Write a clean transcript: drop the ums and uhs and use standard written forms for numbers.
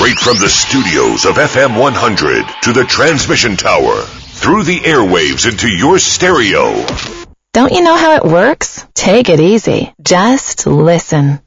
Straight from the studios of FM 100 to the transmission tower, through the airwaves into your stereo. Don't you know how it works? Take it easy. Just listen.